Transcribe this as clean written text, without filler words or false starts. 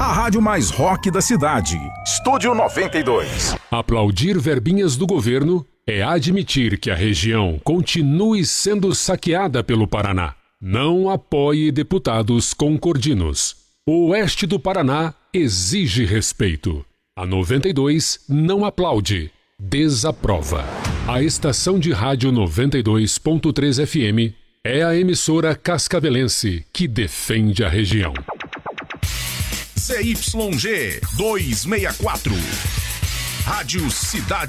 A rádio mais rock da cidade. Estúdio 92. Aplaudir verbinhas do governo é admitir que a região continue sendo saqueada pelo Paraná. Não apoie deputados concordinos. O oeste do Paraná exige respeito. A 92 não aplaude, desaprova. A estação de rádio 92.3 FM é a emissora cascavelense que defende a região. ZYG 264. Rádio Cidade.